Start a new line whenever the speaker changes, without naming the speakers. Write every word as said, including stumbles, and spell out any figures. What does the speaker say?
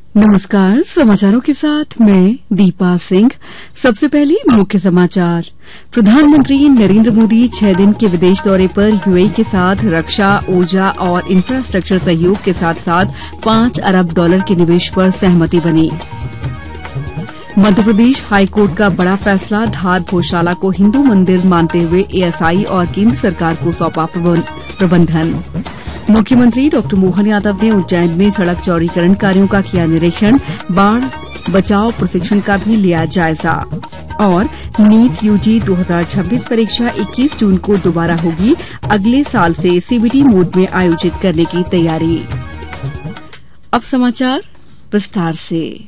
नमस्कार। समाचारों के साथ मैं दीपा सिंह। सबसे पहले मुख्य समाचार। प्रधानमंत्री नरेंद्र मोदी छह दिन के विदेश दौरे पर यूएई के साथ रक्षा, ऊर्जा और इंफ्रास्ट्रक्चर सहयोग के साथ साथ पांच अरब डॉलर के निवेश पर सहमति बनी। मध्यप्रदेश हाईकोर्ट का बड़ा फैसला, धार भोजशाला को हिंदू मंदिर मानते हुए एएसआई और केंद्र सरकार को सौंपा प्रबंधन। मुख्यमंत्री डॉ मोहन यादव ने उज्जैन में सड़क चौड़ीकरण कार्यों का किया निरीक्षण, बाढ़ बचाव प्रशिक्षण का भी लिया जायजा। और नीट यूजी दो हज़ार छब्बीस परीक्षा इक्कीस जून को दोबारा होगी, अगले साल से सीबीटी मोड में आयोजित करने की तैयारी। अब समाचार विस्तार से।